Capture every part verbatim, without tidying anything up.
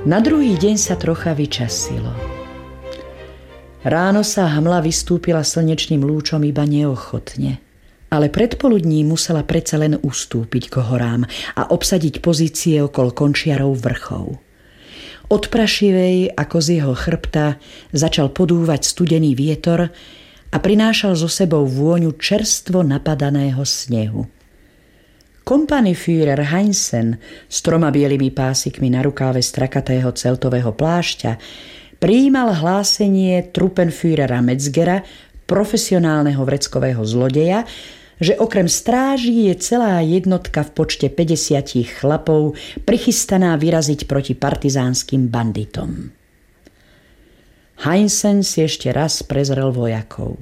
Na druhý deň sa trocha vyčasilo. Ráno sa hmla vystúpila slnečným lúčom iba neochotne, ale predpoludní musela predsa len ustúpiť k horám a obsadiť pozície okolo končiarov vrchov. Od prašivej, ako z jeho chrbta, začal podúvať studený vietor a prinášal so sebou vôňu čerstvo napadaného snehu. Kompaniführer Heinsen s troma bielými pásikmi na rukáve strakatého celtového plášťa prijímal hlásenie Truppenführera Metzgera, profesionálneho vreckového zlodeja, že okrem stráží je celá jednotka v počte päťdesiat chlapov prichystaná vyraziť proti partizánskym banditom. Heinsen si ešte raz prezrel vojakov.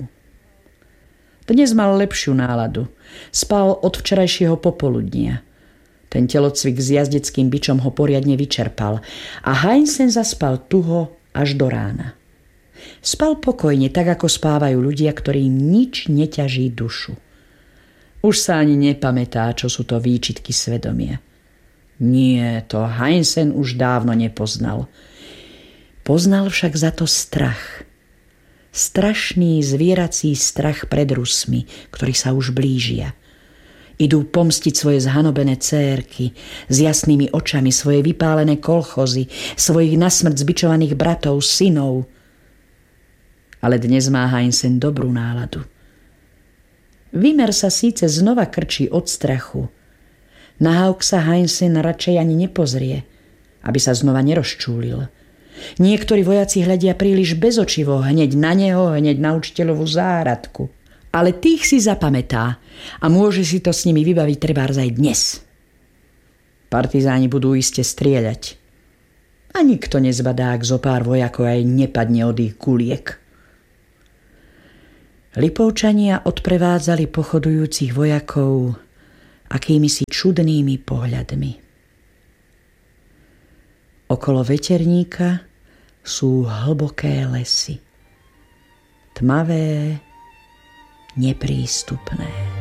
Dnes mal lepšiu náladu. Spal od včerajšieho popoludnia. Ten telocvik s jazdeckým bičom ho poriadne vyčerpal a Heinsen zaspal tuho až do rána. Spal pokojne, tak ako spávajú ľudia, ktorým nič neťaží dušu. Už sa ani nepamätá, čo sú to výčitky svedomia. Nie, to Heinsen už dávno nepoznal. Poznal však za to strach. Strašný zvierací strach pred Rusmi, ktorí sa už blížia. Idú pomstiť svoje zhanobené cérky, s jasnými očami svoje vypálené kolchozy, svojich nasmrť zbičovaných bratov, synov. Ale dnes má Heinsen dobrú náladu. Vymer sa síce znova krčí od strachu. Na Hauk sa Heinsen radšej ani nepozrie, aby sa znova nerozčúlil. Niektorí vojaci hľadia príliš bezočivo, hneď na neho, hneď na učiteľovú záhradku. Ale tých si zapamätá a môže si to s nimi vybaviť trebárs aj dnes. Partizáni budú iste strieľať. A nikto nezbadá, ak zo pár vojakov aj nepadne od ich kuliek. Lipovčania odprevádzali pochodujúcich vojakov akýmisi čudnými pohľadmi. Okolo veterníka sú hlboké lesy. Tmavé, neprístupné.